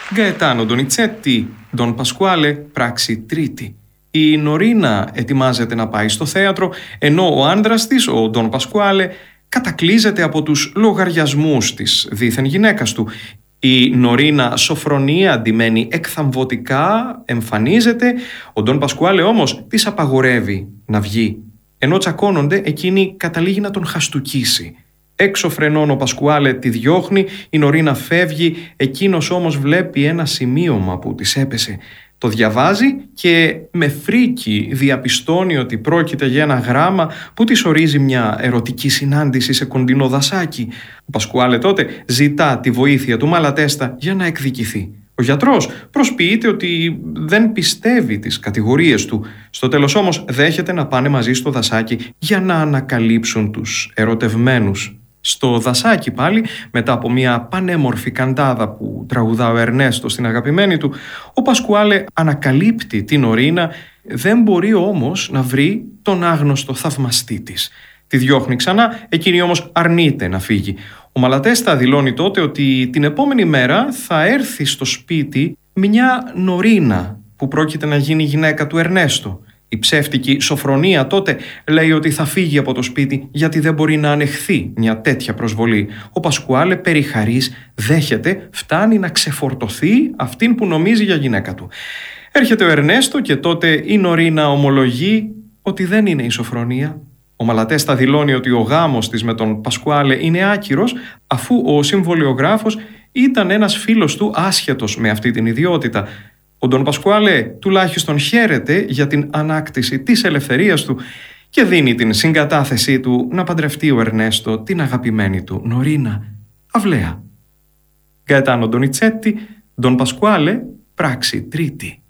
Γκαετάνο Ντονιτσέτη, Ντον Πασκουάλε, πράξη τρίτη. Η Νωρίνα ετοιμάζεται να πάει στο θέατρο, ενώ ο άντρας της, ο Ντον Πασκουάλε, κατακλείζεται από τους λογαριασμούς της δίθεν γυναίκας του. Η Νωρίνα σοφρονία αντιμένει εκθαμβωτικά, εμφανίζεται, ο Ντον Πασκουάλε όμως της απαγορεύει να βγει. Ενώ τσακώνονται, εκείνη καταλήγει να τον χαστουκίσει. Έξω φρενών ο Πασκουάλε τη διώχνει, η Νωρίνα φεύγει, εκείνος όμως βλέπει ένα σημείωμα που της έπεσε. Το διαβάζει και με φρίκι διαπιστώνει ότι πρόκειται για ένα γράμμα που της ορίζει μια ερωτική συνάντηση σε κοντινό δασάκι. Ο Πασκουάλε τότε ζητά τη βοήθεια του Μαλατέστα για να εκδικηθεί. Ο γιατρός προσποιείται ότι δεν πιστεύει τις κατηγορίες του. Στο τέλος όμως δέχεται να πάνε μαζί στο δασάκι για να ανακαλύψουν τους ερωτευμένους. Στο δασάκι πάλι, μετά από μια πανέμορφη καντάδα που τραγουδά ο Ερνέστο στην αγαπημένη του, ο Πασκουάλε ανακαλύπτει την Νωρίνα, δεν μπορεί όμως να βρει τον άγνωστο θαυμαστή της. Τη διώχνει ξανά, εκείνη όμως αρνείται να φύγει. Ο Μαλατέστα δηλώνει τότε ότι την επόμενη μέρα θα έρθει στο σπίτι μια Νωρίνα που πρόκειται να γίνει γυναίκα του Ερνέστο. Η ψεύτικη Σοφρονία τότε λέει ότι θα φύγει από το σπίτι γιατί δεν μπορεί να ανεχθεί μια τέτοια προσβολή. Ο Πασκουάλε περιχαρής δέχεται, φτάνει να ξεφορτωθεί αυτήν που νομίζει για γυναίκα του. Έρχεται ο Ερνέστο και τότε η Νωρίνα ομολογεί ότι δεν είναι η Σοφρονία. Ο Μαλατέστα δηλώνει ότι ο γάμος της με τον Πασκουάλε είναι άκυρος, αφού ο συμβολιογράφος ήταν ένας φίλος του άσχετος με αυτή την ιδιότητα. Ο Ντον Πασκουάλε τουλάχιστον χαίρεται για την ανάκτηση της ελευθερίας του και δίνει την συγκατάθεσή του να παντρευτεί ο Ερνέστο την αγαπημένη του Νωρίνα. Αυλαία. Γκαετάνο Ντονιτσέτη, Ντον Πασκουάλε, πράξη τρίτη.